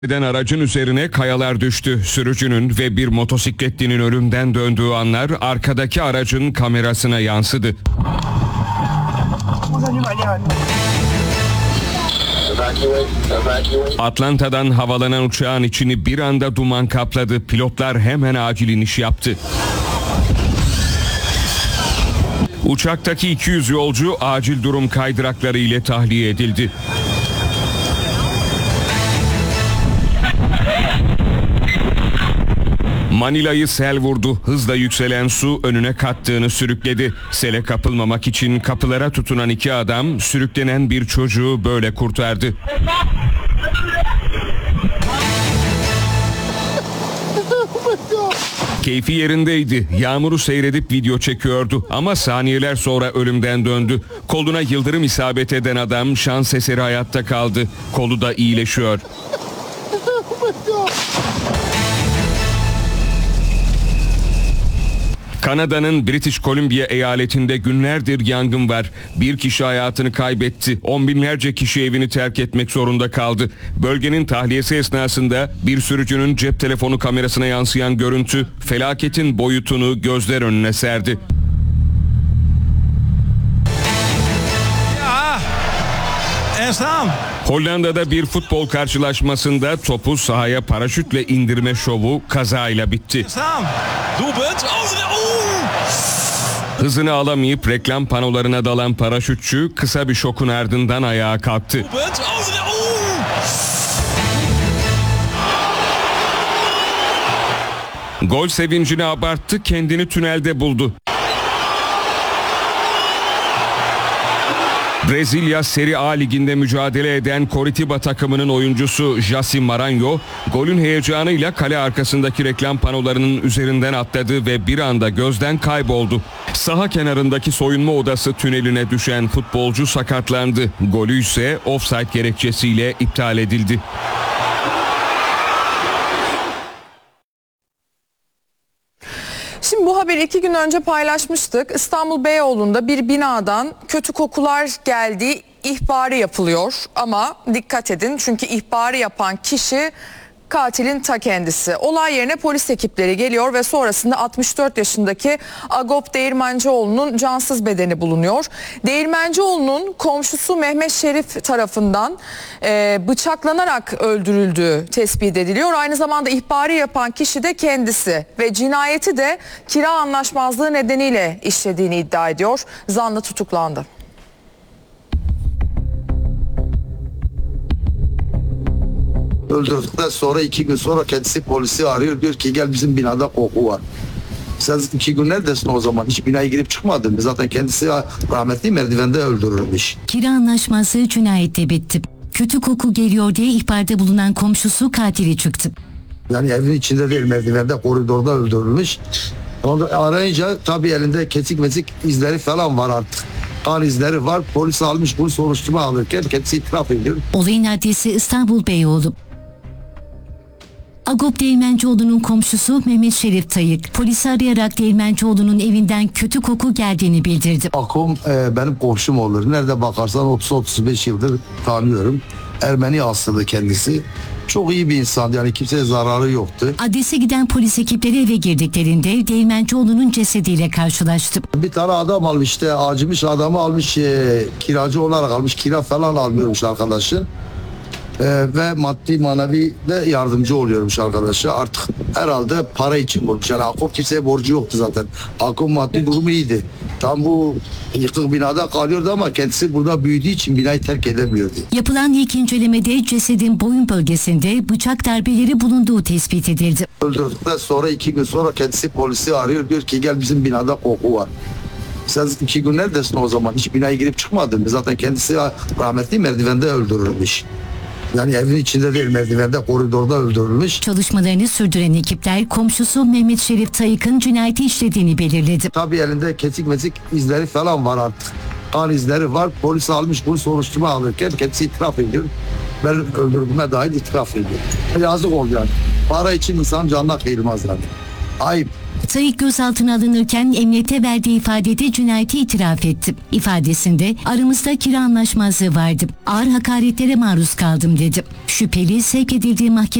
Eden aracın üzerine kayalar düştü. Sürücünün ve bir motosikletlinin ölümden döndüğü anlar arkadaki aracın kamerasına yansıdı. Atlanta'dan havalanan uçağın içini bir anda duman kapladı. Pilotlar hemen acil iniş yaptı. Uçaktaki 200 yolcu acil durum kaydırakları ile tahliye edildi. Manila'yı sel vurdu. Hızla yükselen su önüne kattığını sürükledi. Sele kapılmamak için kapılara tutunan iki adam sürüklenen bir çocuğu böyle kurtardı. Keyfi yerindeydi. Yağmuru seyredip video çekiyordu ama saniyeler sonra ölümden döndü. Koluna yıldırım isabet eden adam şans eseri hayatta kaldı. Kolu da iyileşiyor. Kanada'nın British Columbia eyaletinde günlerdir yangın var. Bir kişi hayatını kaybetti. On binlerce kişi evini terk etmek zorunda kaldı. Bölgenin tahliyesi esnasında bir sürücünün cep telefonu kamerasına yansıyan görüntü felaketin boyutunu gözler önüne serdi. Hollanda'da bir futbol karşılaşmasında topu sahaya paraşütle indirme şovu kazayla bitti. Hızını alamayıp reklam panolarına dalan paraşütçü kısa bir şokun ardından ayağa kalktı. Gol sevincini abarttı, kendini tünelde buldu. Brezilya Serie A liginde mücadele eden Coritiba takımının oyuncusu Jaci Maranhão golün heyecanıyla kale arkasındaki reklam panolarının üzerinden atladı ve bir anda gözden kayboldu. Saha kenarındaki soyunma odası tüneline düşen futbolcu sakatlandı. Golü ise ofsayt gerekçesiyle iptal edildi. Şimdi bu haberi 2 gün önce paylaşmıştık. İstanbul Beyoğlu'nda bir binadan kötü kokular geldiği ihbarı yapılıyor. Ama dikkat edin, çünkü ihbarı yapan kişi katilin ta kendisi. Olay yerine polis ekipleri geliyor ve sonrasında 64 yaşındaki Agop Değirmencioğlu'nun cansız bedeni bulunuyor. Değirmencioğlu'nun komşusu Mehmet Şerif tarafından bıçaklanarak öldürüldüğü tespit ediliyor. Aynı zamanda ihbarı yapan kişi de kendisi ve cinayeti de kira anlaşmazlığı nedeniyle işlediğini iddia ediyor. Zanlı tutuklandı. Öldürdükten sonra 2 gün sonra kendisi polisi arıyor, diyor ki gel bizim binada koku var. Sen 2 gün neredesin o zaman? Hiç binaya girip çıkmadın mı? Zaten kendisi rahmetli merdivende öldürülmüş. Kira anlaşması cinayette bitti. Kötü koku geliyor diye ihbarda bulunan komşusu katili çıktı. Yani evin içinde değil, merdivende, koridorda öldürülmüş. Onu arayınca tabii elinde kesik izleri falan var artık. Kan izleri var. Polis almış, bunu soruşturma alırken kendisi itiraf ediyor. Olayın adresi İstanbul Beyoğlu. Agop Değirmencioğlu'nun komşusu Mehmet Şerif Tayık polisi arayarak Değirmencioğlu'nun evinden kötü koku geldiğini bildirdi. Akom benim komşum olur. Nerede bakarsan 30-35 yıldır tanıyorum. Ermeni asıllı kendisi. Çok iyi bir insan, yani kimseye zararı yoktu. Adrese giden polis ekipleri eve girdiklerinde Değirmencioğlu'nun cesediyle karşılaştı. Bir tane adam almış, işte acımış adamı almış, kiracı olarak almış, kira falan almıyormuş arkadaşı. Ve maddi manevi de yardımcı oluyormuş arkadaşa. Artık herhalde para için bulmuş. Yani Akop kimseye borcu yoktu zaten. Akop maddi durumu iyiydi. Tam bu yıkık binada kalıyordu ama kendisi burada büyüdüğü için binayı terk edemiyordu. Yapılan ilk incelemede cesedin boyun bölgesinde bıçak darbeleri bulunduğu tespit edildi. Öldürdükten sonra 2 gün sonra kendisi polisi arıyor, diyor ki gel bizim binada koku var. Sen 2 gün neredesin o zaman? Hiç binaya girip çıkmadın mı? Zaten kendisi rahmetli merdivende öldürülmüş. Yani evin içinde değil, merdivende, koridorda öldürülmüş. Çalışmalarını sürdüren ekipler komşusu Mehmet Şerif Tayık'ın cinayeti işlediğini belirledi. Tabii elinde kesik izleri falan var artık. Kan izleri var. Polis almış, bunu soruşturma alırken kendisi itiraf ediyor. Ben öldürdüğüme dair itiraf ediyor. Yazık oldu yani. Para için insan canına kıyılmaz yani. Ayıp. Tayık gözaltına alınırken emniyete verdiği ifadede cinayeti itiraf etti. İfadesinde aramızda kira anlaşmazlığı vardı. Ağır hakaretlere maruz kaldım dedi. Şüpheli sevk edildiği mahkeme